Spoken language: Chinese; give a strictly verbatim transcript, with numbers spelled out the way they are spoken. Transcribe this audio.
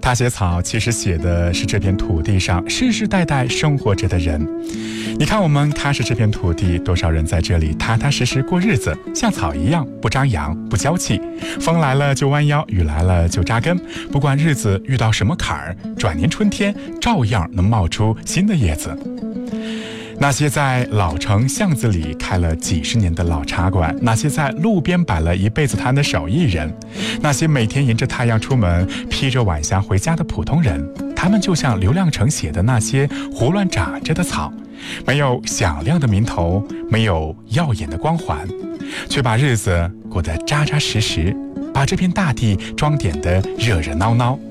他写草其实写的是这片土地上世世代代生活着的人。你看我们喀什这片土地，多少人在这里踏踏实实过日子，像草一样不张扬不娇气，风来了就弯腰，雨来了就扎根，不管日子遇到什么坎儿，转年春天照样能冒出新的叶子。那些在老城巷子里开了几十年的老茶馆，那些在路边摆了一辈子摊的手艺人，那些每天迎着太阳出门披着晚霞回家的普通人，他们就像刘亮程写的那些胡乱长着的草，没有响亮的名头，没有耀眼的光环，却把日子过得扎扎实实，把这片大地装点得热热闹闹。